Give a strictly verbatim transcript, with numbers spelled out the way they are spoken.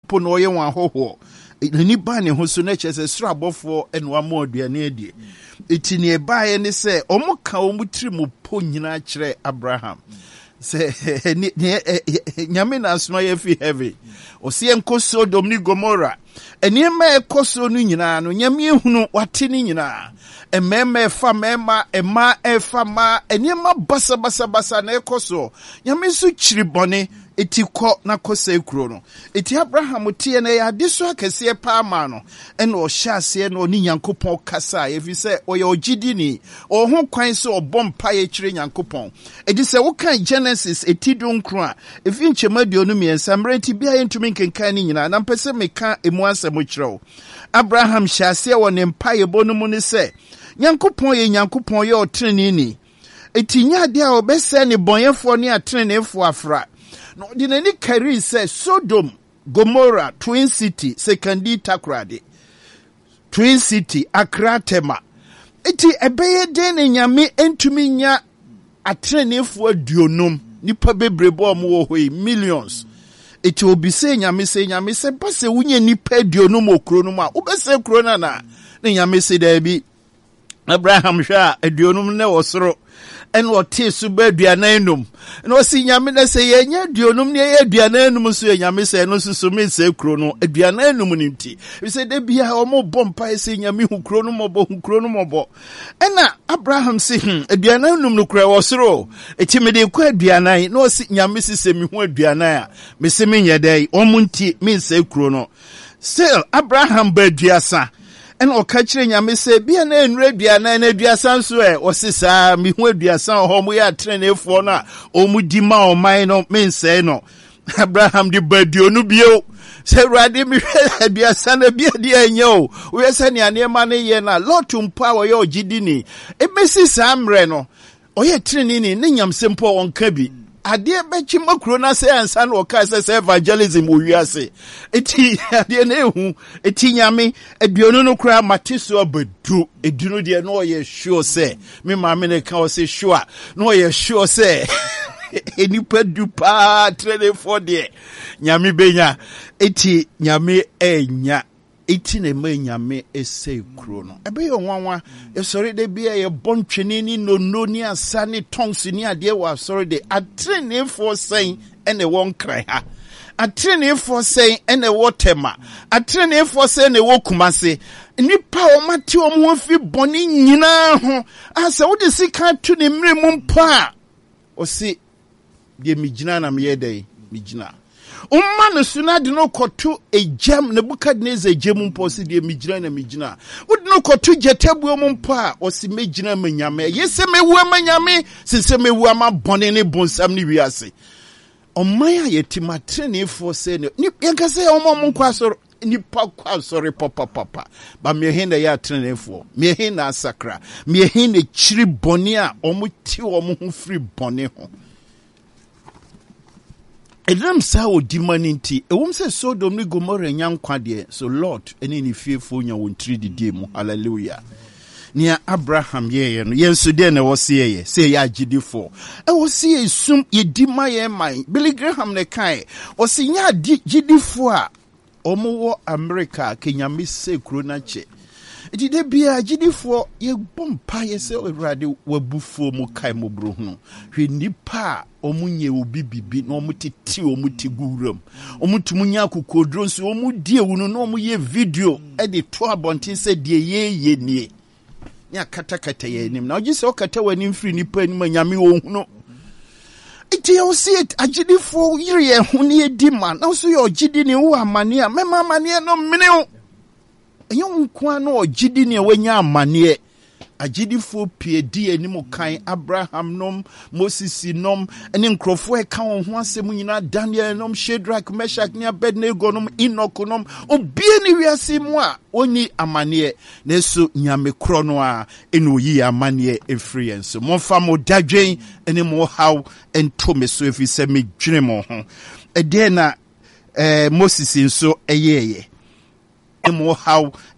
po no ye wan hoho ni ba ne ho so na chese sura bofo enwa ma oduane adie eti ne ba ye ne se omo ka omo tiri mu po nyina kire Abraham se ni nyame na asoma ye fi heavy o se enko Sodom ni Gomorrah eni ma ekoso no nyina no nyame ehunu wate ni nyina emema efa mema ema efa ma eni ma basa basa basa na ekoso nyame so kiri bone eti ko na kose kuro no eti Abraham tie na ya diso akese pa ma no ena o hyase na oni Nyankopɔn kasa efi se o ye ogidi ni o ho kwan se obompa ye kire Nyankopɔn edi se wo kan Genesis eti donkro a efi nchema duonu miensa mreti bia yentumi nkenkan ni nyina na mpese meka emu asemo kirewo Abraham hyase wo ne mpa ye bonu mu ne se Nyankopɔn ye Nyankopɔn ye otreni ni eti nya de a obese ne bonyefo ne atrenefo afra no dinani kari se Sodom Gomorrah Twin City Sekandi Takrade Twin City Accra Tema eti ebeye den ne nyame entumi nya atrenefo aduonum nipa bebrebo omo wo hoi millions eti obi se nyame se nyame se base wunye nipa aduonum okro no ma obese kro na na ne nyame se da bi Abraham hwa aduonum ne wosoro en wote su ba aduana enum no si nyame na se ye nya aduonum ne ye aduana enum so ye nyame se no susu me se kro no aduana enum ni nti we se de bia o mo bompa se nyame hu kro no mo bo hu kro no mo bo ena Abraham se hm aduana enum no kra wosoro eti me de kwa aduana no si nyame se se me hu aduana a me se me nya dai o mo nti me se kro no still Abraham ba aduasa en o ka kire nyame se bia na enura aduana na aduasa nso e o sisa me hu aduasa ho mo ya trenefo na o mu di ma o man no me nse no Abraham di baduonu bio se rade mi aduasa na bia di anya o wo yesa ne anema ne ye na lotum pa wo ye ogidi ni e mesi sa mre no o ye treni ni ne nyamse mpo won ka bi ade bechi makro na se ansa na o ka se evangelism o wiase eti ade na ehu eti nyame aduonu no kra mateso abadu edunu de no ye sure se me ma me ne ka o se sure no ye sure se enipa du pa trene for de nyame benya eti nyame enya eti na me nyame ese kro no ebe yo nwanwa e sori de bia ye bontwene ni no no ni asa ni tongs ni ade wa sori de atrene for saying ene won krai ha atrene for saying ene wotema atrene for saying ne wokumase nipa o mate o mo fi boni nyina ho asa wo de sika tu ne mre mu mpa o si de migina na me yedai migina umma no suna de no koto ejam Nebukadnezar ejam mpo si de migina na migina wo de no koto jetebu mu mpo a o si megina manyame yese mewu amanyame sese mewu ama bone ne bonsam ne wiase omman a yetima trenefo se ne ni yanka se o mo nkwa soro nipa kwa soro papa papa ba me hin da ya trenefo me hin na sakra me hin ne chiri bone a o mo ti o mo ho free bone ho Edam sa o di maninti e wom se Sodom ni Gomorrah nyankwa de so Lord ene ni fiefo nya won tiri didie mu hallelujah nia Abraham ye ye no yenso de na wo se ye se ya agidifo e wo se ye sum ye di ma ye man Billy Graham ne kai o se nya agidifo a omo wo America kenyame se kro na che edi de bia agidifo ye bompa ye se Awurade wabufo mu kai mo bro hu hwe nipa omunye obi bibi na omutiti omuti guram omutumunya akokodro nso omudie wunu na omuye video e de to abontin se de ye ye nie nya kata kata ye nim na ogise okata wani mfiri nipa anim anyame wo hu no iti o see it agidifo yire ye hu ne edi ma na so ye ogidi ne wo amane a mema amane no mene o enyo nkwa na ogidi ne wanya amane agidifo pie di anim kan Abraham nom Moses nom ene nkrofo e ka won ho asem nyina Daniel nom Shadrach Meshach ne Abednego nom Enoch nom obie ni wiase mu a oni amane na so nyame kro no a ene oyi amane efri enso mo fa mo dadwen ene mo haw ento me so efi se me dwene mo ho e de na eh Moses nso eyeye emo haw